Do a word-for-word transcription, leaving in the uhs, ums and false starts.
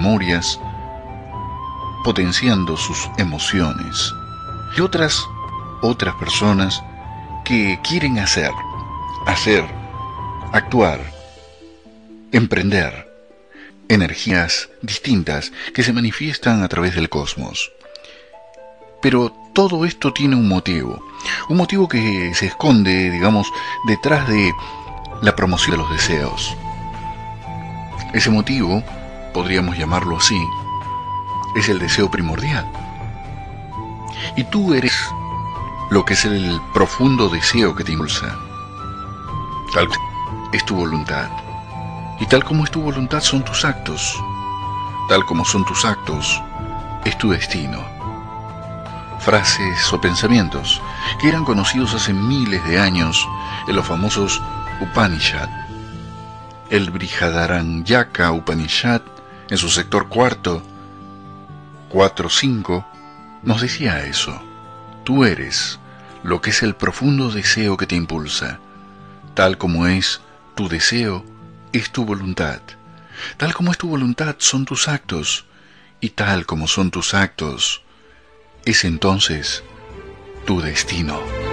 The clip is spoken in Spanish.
memorias, potenciando sus emociones. Y otras, otras personas que quieren hacer, hacer, actuar, emprender, energías distintas que se manifiestan a través del cosmos. Pero todo esto tiene un motivo, un motivo que se esconde, digamos, detrás de la promoción de los deseos. Ese motivo, podríamos llamarlo así, es el deseo primordial. Y tú eres lo que es el profundo deseo que te impulsa. Tal es tu voluntad. Y tal como es tu voluntad son tus actos. Tal como son tus actos, es tu destino. Frases o pensamientos que eran conocidos hace miles de años en los famosos Upanishad. El Brihadaranyaka Upanishad, en su sector cuarto, cuatro cinco, nos decía eso. Tú eres lo que es el profundo deseo que te impulsa. Tal como es tu deseo, es tu voluntad. Tal como es tu voluntad, son tus actos. Y tal como son tus actos, es entonces tu destino.